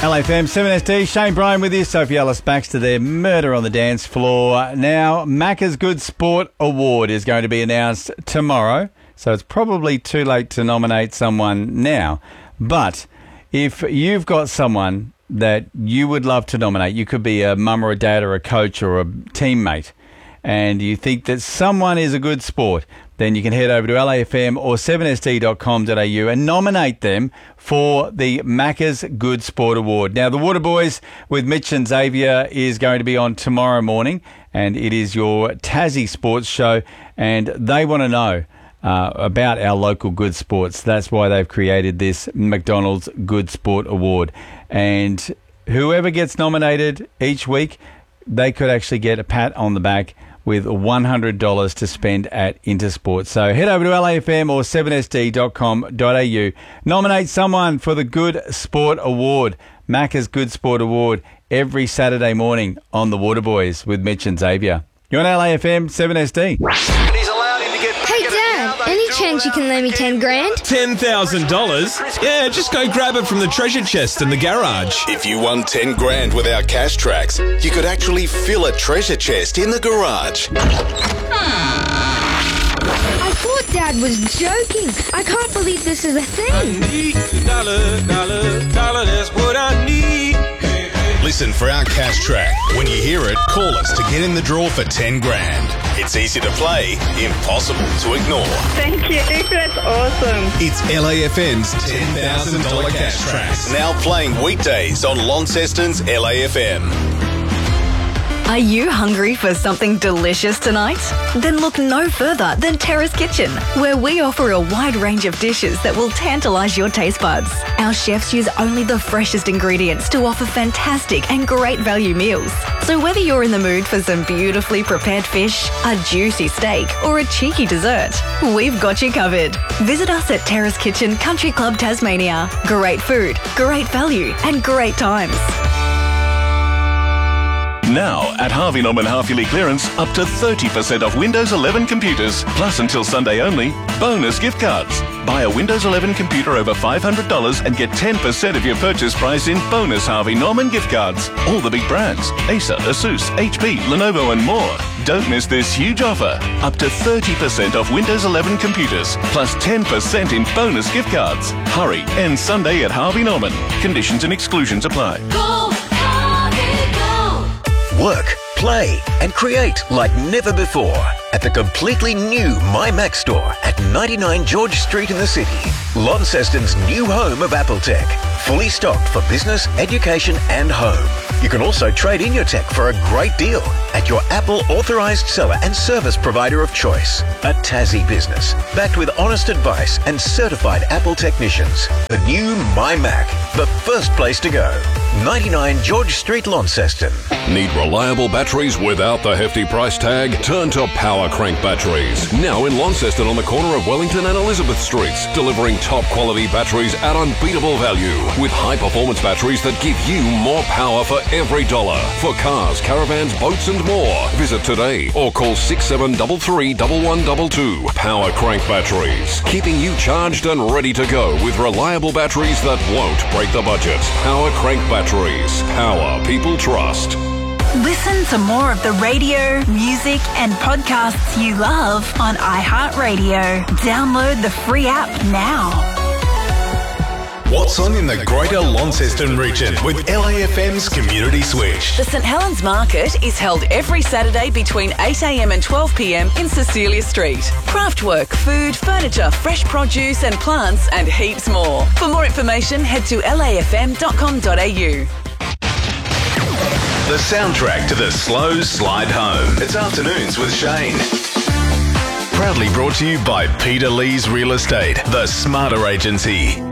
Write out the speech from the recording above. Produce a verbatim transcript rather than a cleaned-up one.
L F M seven S D, Shane Bryan with you, Sophie Ellis Baxter there, Murder on the Dance Floor. Now, Macca's Good Sport Award is going to be announced tomorrow, so it's probably too late to nominate someone now. But if you've got someone that you would love to nominate, you could be a mum or a dad or a coach or a teammate, and you think that someone is a good sport, then you can head over to L A F M or seven S D dot com dot A U and nominate them for the Macca's Good Sport Award. Now, the Waterboys with Mitch and Xavier is going to be on tomorrow morning, and it is your Tassie sports show, and they want to know uh, about our local good sports. That's why they've created this McDonald's Good Sport Award. And whoever gets nominated each week, they could actually get a pat on the back with one hundred dollars to spend at Intersport. So head over to L A F M or seven S D dot com dot A U. Nominate someone for the Good Sport Award, Macca's Good Sport Award, every Saturday morning on the Waterboys with Mitch and Xavier. You're on L A F M seven S D. Hey Dad, any chance you can lend me ten grand? ten thousand dollars? Yeah, just go grab it from the treasure chest in the garage. If you won ten grand with our cash tracks, you could actually fill a treasure chest in the garage. I thought Dad was joking. I can't believe this is a thing. Dollar, dollar, dollar, that's what I need. Listen for our cash track. When you hear it, call us to get in the draw for ten grand. It's easy to play, impossible to ignore. Thank you. That's awesome. It's L A F M's ten thousand dollars cash tracks. Now playing weekdays on Launceston's L A F M. Are you hungry for something delicious tonight? Then look no further than Terrace Kitchen, where we offer a wide range of dishes that will tantalise your taste buds. Our chefs use only the freshest ingredients to offer fantastic and great value meals. So whether you're in the mood for some beautifully prepared fish, a juicy steak, or a cheeky dessert, we've got you covered. Visit us at Terrace Kitchen Country Club Tasmania. Great food, great value, and great times. Now, at Harvey Norman half-yearly clearance, up to thirty percent off Windows eleven computers, plus until Sunday only, bonus gift cards. Buy a Windows eleven computer over five hundred dollars and get ten percent of your purchase price in bonus Harvey Norman gift cards. All the big brands, Acer, Asus, H P, Lenovo and more. Don't miss this huge offer. Up to thirty percent off Windows eleven computers, plus ten percent in bonus gift cards. Hurry, end Sunday at Harvey Norman. Conditions and exclusions apply. Go, Harvey, go! Work, play, and create like never before at the completely new My Mac store at ninety-nine George Street in the city. Launceston's new home of Apple Tech. Fully stocked for business, education, and home. You can also trade in your tech for a great deal at your Apple authorised seller and service provider of choice. A Tassie business, backed with honest advice and certified Apple technicians. The new My Mac, the first place to go. ninety-nine George Street, Launceston. Need reliable batteries without the hefty price tag? Turn to Power Crank Batteries. Now in Launceston on the corner of Wellington and Elizabeth Streets, delivering top quality batteries at unbeatable value with high performance batteries that give you more power for every dollar. For cars, caravans, boats and more. Visit today or call six seven three three, one one two two. Power Crank Batteries. Keeping you charged and ready to go with reliable batteries that won't break the budget. Power Crank Batteries. Power people trust. Listen to more of the radio, music and podcasts you love on iHeartRadio. Download the free app now. What's on in the Greater Launceston region with L A F M's Community Switch? The St Helens Market is held every Saturday between eight a m and twelve p m in Cecilia Street. Craftwork, food, furniture, fresh produce and plants and heaps more. For more information, head to L A F M dot com dot A U. The soundtrack to the slow slide home. It's Afternoons with Shane. Proudly brought to you by Peter Lee's Real Estate, the Smarter Agency.